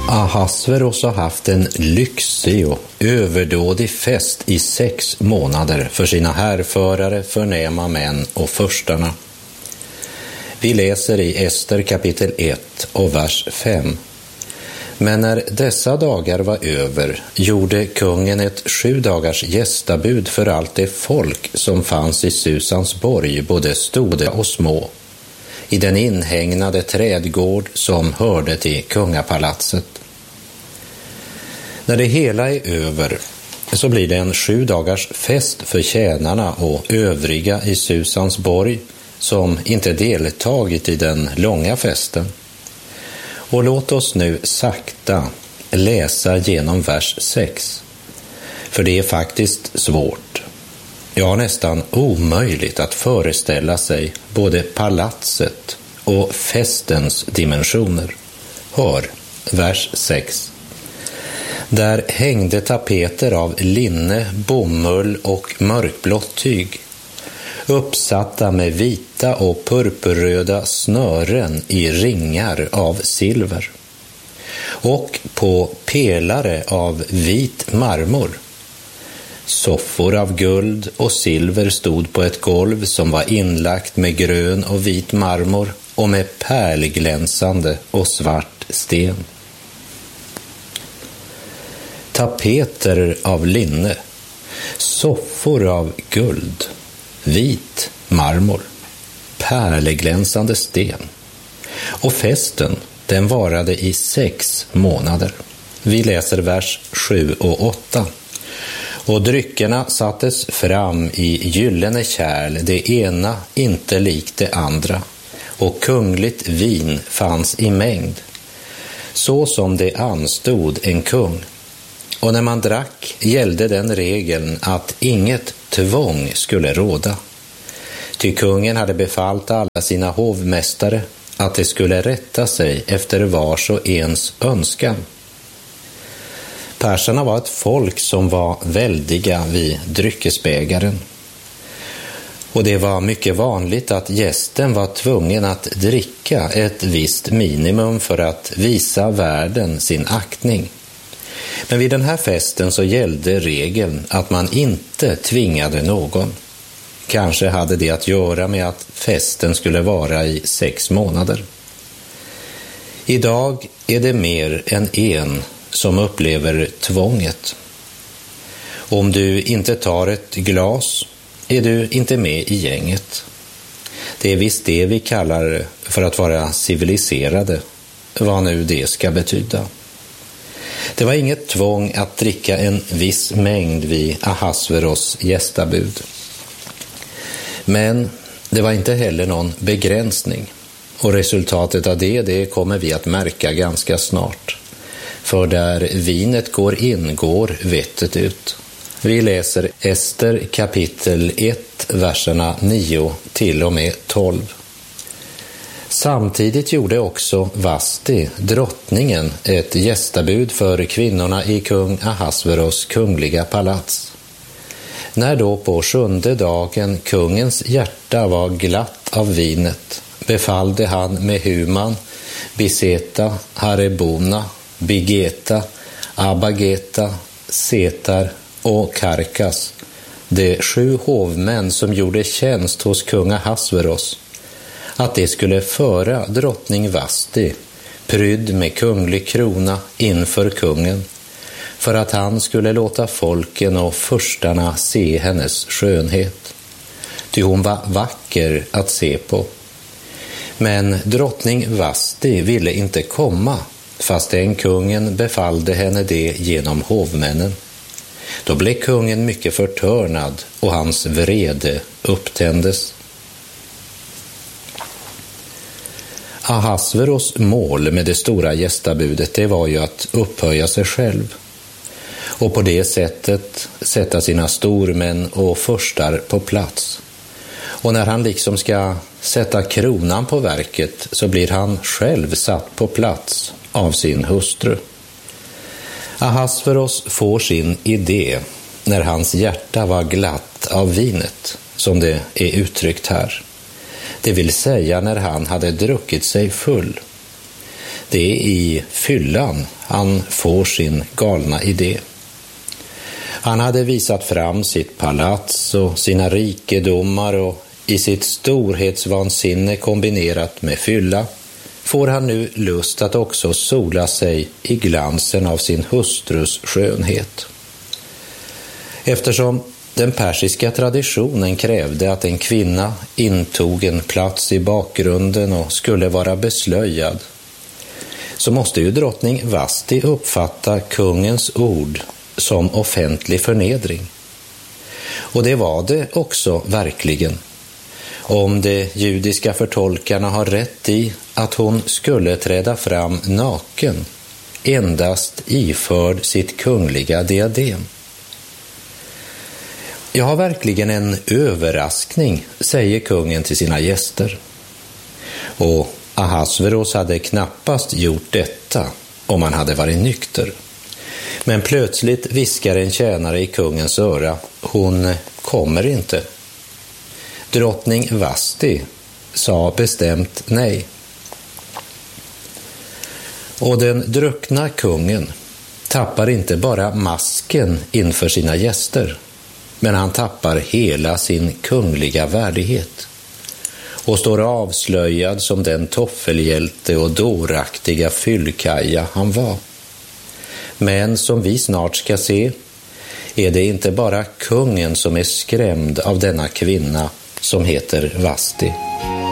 Ahasveros har haft en lyxig och överdådig fest i 6 månader för sina härförare, förnäma män och förstarna. Vi läser i Ester kapitel 1 och vers 5. Men när dessa dagar var över gjorde kungen ett 7 dagars gästabud för allt det folk som fanns i Susans borg, både stora och små, i den inhägnade trädgård som hörde till kungapalatset. När det hela är över så blir det en 7 dagars fest för tjänarna och övriga i Susans borg som inte deltagit i den långa festen. Och låt oss nu sakta läsa genom vers 6. För det är faktiskt svårt, ja nästan omöjligt att föreställa sig både palatset och festens dimensioner. Hör, vers 6. Där hängde tapeter av linne, bomull och mörkblått tyg, uppsatta med vita och purpurröda snören i ringar av silver. Och på pelare av vit marmor. Soffor av guld och silver stod på ett golv som var inlagt med grön och vit marmor och med pärlglänsande och svart sten. Tapeter av linne, soffor av guld, vit marmor, pärleglänsande sten. Och festen, den varade i 6 månader. Vi läser vers 7 och 8. Och dryckerna sattes fram i gyllene kärl, det ena inte likt det andra, och kungligt vin fanns i mängd, så som det anstod en kung. Och när man drack gällde den regeln att inget tvång skulle råda. Ty kungen hade befallt alla sina hovmästare att de skulle rätta sig efter vars och ens önskan. Perserna var ett folk som var väldiga vid dryckesbägaren. Och det var mycket vanligt att gästen var tvungen att dricka ett visst minimum för att visa världen sin aktning. Men vid den här festen så gällde regeln att man inte tvingade någon. Kanske hade det att göra med att festen skulle vara i 6 månader. Idag är det mer än en som upplever tvånget. Om du inte tar ett glas är du inte med i gänget. Det är visst det vi kallar för att vara civiliserade, vad nu det ska betyda. Det var inget tvång att dricka en viss mängd vid Ahasveros gästabud. Men det var inte heller någon begränsning. Och resultatet av det kommer vi att märka ganska snart. För där vinet går in går vettet ut. Vi läser Ester kapitel 1, verserna 9 till och med 12. Samtidigt gjorde också Vasti, drottningen, ett gästabud för kvinnorna i kung Ahasveros kungliga palats. När då på 7:e dagen kungens hjärta var glatt av vinet, befallde han Mehuman, Biseta, Harebona, Bigeta, Abageta, Setar och Karkas, de 7 hovmän som gjorde tjänst hos kung Ahasveros, att det skulle föra drottning Vasti, prydd med kunglig krona, inför kungen, för att han skulle låta folken och förstarna se hennes skönhet. Ty hon var vacker att se på. Men drottning Vasti ville inte komma, fastän kungen befallde henne det genom hovmännen. Då blev kungen mycket förtörnad och hans vrede upptändes. Ahasveros mål med det stora gästabudet, det var ju att upphöja sig själv och på det sättet sätta sina stormän och förstar på plats. Och när han liksom ska sätta kronan på verket så blir han själv satt på plats av sin hustru. Ahasveros får sin idé när hans hjärta var glatt av vinet, som det är uttryckt här. Det vill säga när han hade druckit sig full. Det är i fyllan han får sin galna idé. Han hade visat fram sitt palats och sina rikedomar, och i sitt storhetsvansinne kombinerat med fylla får han nu lust att också sola sig i glansen av sin hustrus skönhet. Eftersom den persiska traditionen krävde att en kvinna intog en plats i bakgrunden och skulle vara beslöjad, så måste ju drottning Vashti uppfatta kungens ord som offentlig förnedring. Och det var det också verkligen, om de judiska förtolkarna har rätt i att hon skulle träda fram naken, endast iförd sitt kungliga diadem. Jag har verkligen en överraskning, säger kungen till sina gäster. Och Ahasveros hade knappast gjort detta om han hade varit nykter. Men plötsligt viskar en tjänare i kungens öra: hon kommer inte. Drottning Vashti sa bestämt nej. Och den druckna kungen tappar inte bara masken inför sina gäster, men han tappar hela sin kungliga värdighet och står avslöjad som den toffelhjälte och dåraktiga fyllkaja han var. Men som vi snart ska se är det inte bara kungen som är skrämd av denna kvinna som heter Vashti.